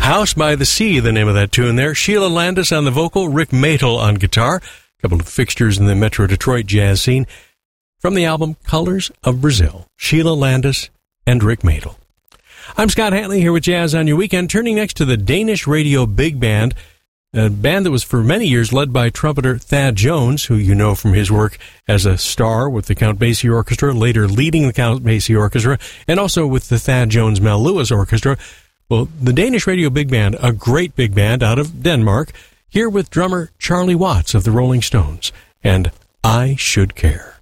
House by the Sea, the name of that tune there. Sheila Landis on the vocal, Rick Matel on guitar. A couple of fixtures in the Metro Detroit jazz scene. From the album Colors of Brazil, Sheila Landis and Rick Matel. I'm Scott Hanley here with Jazz on Your Weekend, turning next to the Danish Radio Big Band, a band that was for many years led by trumpeter Thad Jones, who you know from his work as a star with the Count Basie Orchestra, later leading the Count Basie Orchestra, and also with the Thad Jones Mel Lewis Orchestra. Well, the Danish Radio Big Band, a great big band out of Denmark, here with drummer Charlie Watts of the Rolling Stones, and I Should Care.